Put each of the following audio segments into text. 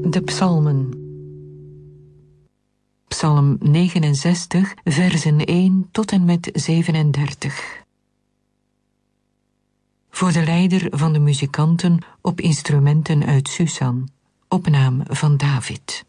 De psalmen. Psalm 69, versen 1 tot en met 37. Voor de leider van de muzikanten op instrumenten uit Susan, opname van David.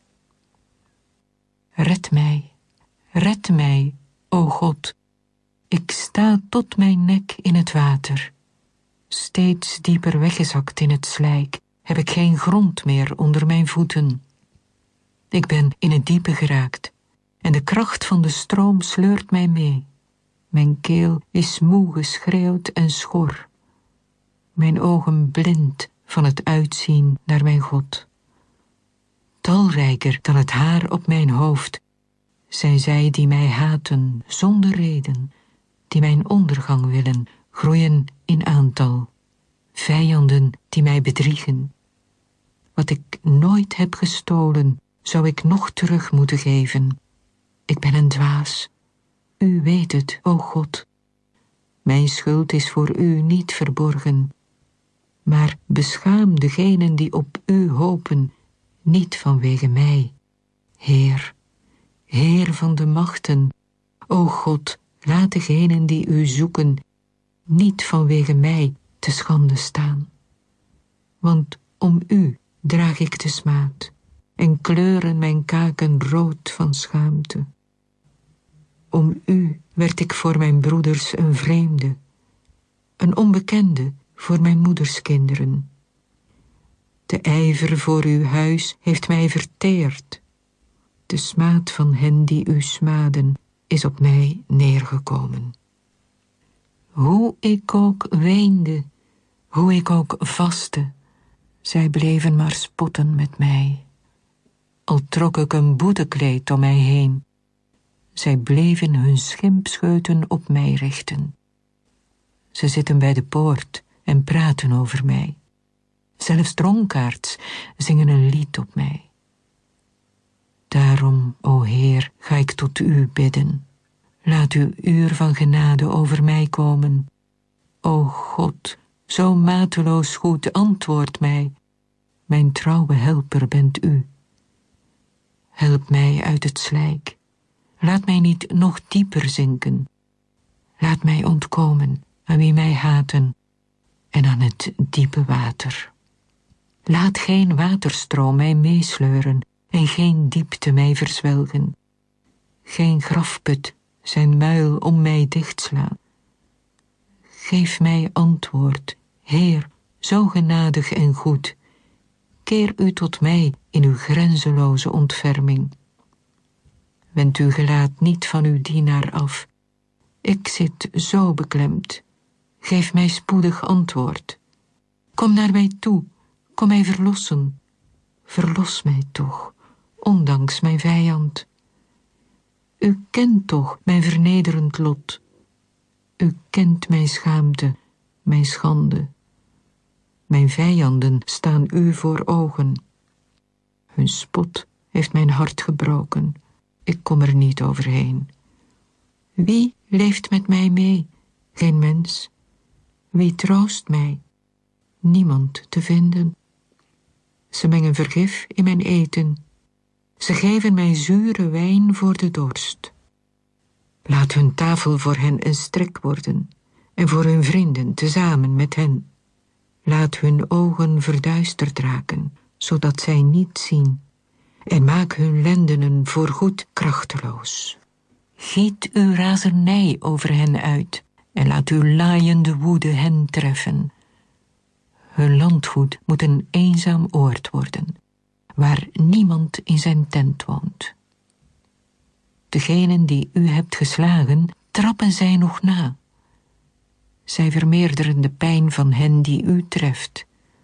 Red mij, o God. Ik sta tot mijn nek in het water. Steeds dieper weggezakt in het slijk, heb ik geen grond meer onder mijn voeten. Ik ben in het diepe geraakt en de kracht van de stroom sleurt mij mee. Mijn keel is moe geschreeuwd en schor. Mijn ogen blind van het uitzien naar mijn God. Talrijker dan het haar op mijn hoofd zijn zij die mij haten zonder reden, die mijn ondergang willen, groeien in aantal. Vijanden die mij bedriegen. Wat ik nooit heb gestolen, zou ik nog terug moeten geven. Ik ben een dwaas. U weet het, o God. Mijn schuld is voor u niet verborgen. Maar beschaam degenen die op u hopen, niet vanwege mij. Heer, Heer van de machten, o God, laat degenen die u zoeken, niet vanwege mij te schande staan. Want om u draag ik de smaad en kleuren mijn kaken rood van schaamte. Om u werd ik voor mijn broeders een vreemde, een onbekende voor mijn moeders kinderen. De ijver voor uw huis heeft mij verteerd. De smaad van hen die u smaden is op mij neergekomen. Hoe ik ook weende, hoe ik ook vastte, zij bleven maar spotten met mij. Al trok ik een boetekleed om mij heen, zij bleven hun schimpscheuten op mij richten. Ze zitten bij de poort en praten over mij. Zelfs dronkaards zingen een lied op mij. Daarom, o Heer, ga ik tot u bidden. Laat uw uur van genade over mij komen. O God, zo mateloos goed, antwoord mij. Mijn trouwe helper bent u. Help mij uit het slijk. Laat mij niet nog dieper zinken. Laat mij ontkomen aan wie mij haten en aan het diepe water. Laat geen waterstroom mij meesleuren en geen diepte mij verzwelgen. Geen grafput zijn muil om mij dichtslaan. Geef mij antwoord, Heer, zo genadig en goed. Keer u tot mij in uw grenzeloze ontferming. Wend uw gelaat niet van uw dienaar af. Ik zit zo beklemd. Geef mij spoedig antwoord. Kom naar mij toe, kom mij verlossen. Verlos mij toch, ondanks mijn vijand. U kent toch mijn vernederend lot. U kent mijn schaamte, mijn schande. Mijn vijanden staan u voor ogen. Hun spot heeft mijn hart gebroken. Ik kom er niet overheen. Wie leeft met mij mee? Geen mens. Wie troost mij? Niemand te vinden. Ze mengen vergif in mijn eten. Ze geven mij zure wijn voor de dorst. Laat hun tafel voor hen een strik worden en voor hun vrienden tezamen met hen. Laat hun ogen verduisterd raken, zodat zij niet zien, en maak hun lendenen voorgoed krachteloos. Giet uw razernij over hen uit en laat uw laaiende woede hen treffen. Hun landgoed moet een eenzaam oord worden, waar niemand in zijn tent woont. Degenen die u hebt geslagen, trappen zij nog na. Zij vermeerderen de pijn van hen die u treft.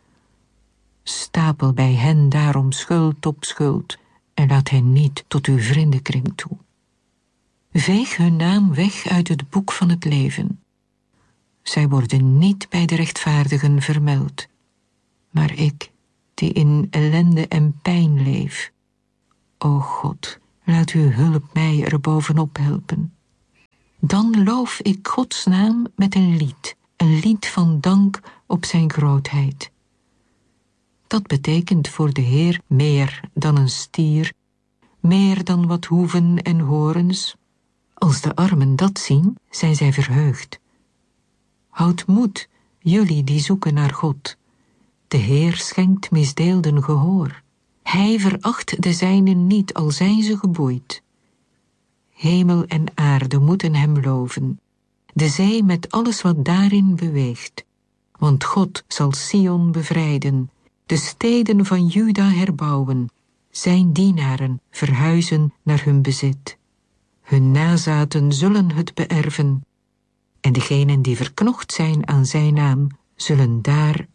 Stapel bij hen daarom schuld op schuld en laat hen niet tot uw vriendenkring toe. Veeg hun naam weg uit het boek van het leven. Zij worden niet bij de rechtvaardigen vermeld. Maar ik, die in ellende en pijn leef, o God, laat uw hulp mij er bovenop helpen. Dan loof ik Gods naam met een lied van dank op zijn grootheid. Dat betekent voor de Heer meer dan een stier, meer dan wat hoeven en horens. Als de armen dat zien, zijn zij verheugd. Houd moed, jullie die zoeken naar God. De Heer schenkt misdeelden gehoor. Hij veracht de zijnen niet, al zijn ze geboeid. Hemel en aarde moeten hem loven, de zee met alles wat daarin beweegt. Want God zal Sion bevrijden, de steden van Juda herbouwen, zijn dienaren verhuizen naar hun bezit. Hun nazaten zullen het beërven, en degenen die verknocht zijn aan zijn naam, zullen daar